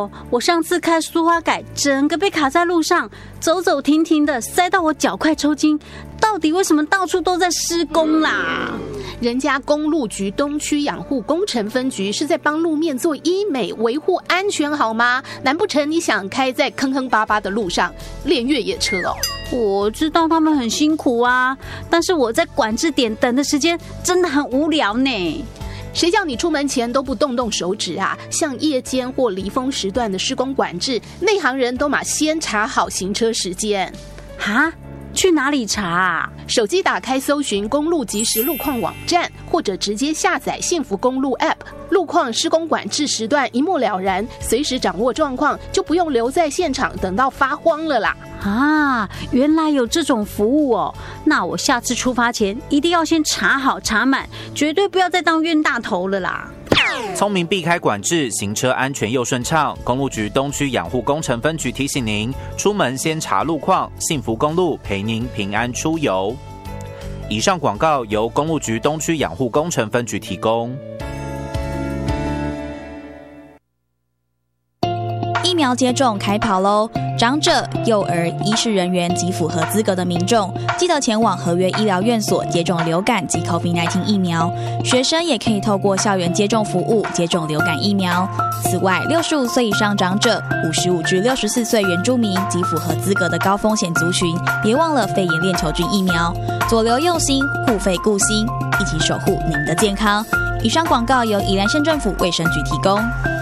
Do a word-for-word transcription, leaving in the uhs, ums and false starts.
托，我上次开苏花改，整个被卡在路上，走走停停的，塞到我脚快抽筋。到底为什么到处都在施工啦？ 人家公路局东区养护工程分局是在帮路面做医美，维护安全好吗？难不成你想开在坑坑巴巴的路上练越野车哦？ 我知道他们很辛苦啊，但是我在管制点等的时间真的很无聊呢。 谁叫你出门前都不动动手指啊？像夜间或离峰时段的施工管制，内行人都马先查好行车时间。 哈？去哪里查啊？ 手机打开搜寻公路即时路况网站，或者直接下载幸福公路 App， 路况施工管制时段一目了然，随时掌握状况，就不用留在现场等到发慌了啦。 啊，原来有这种服务哦！那我下次出发前一定要先查好查满，绝对不要再当冤大头了啦。 聪明避开管制，行车安全又顺畅。公路局东区养护工程分局提醒您，出门先查路况，幸福公路陪您平安出游。以上广告由公路局东区养护工程分局提供。 疫苗接种开跑喽！长者、幼儿、医事人员及符合资格的民众，记得前往合约医疗院所接种流感及 COVID 十九 疫苗。学生也可以透过校园接种服务接种流感疫苗。此外，六十五岁以上长者、五十五至六十四岁原住民及符合资格的高风险族群，别忘了肺炎链球菌疫苗。左流用心，护肺顾心，一起守护您的健康。以上广告由宜兰县政府卫生局提供。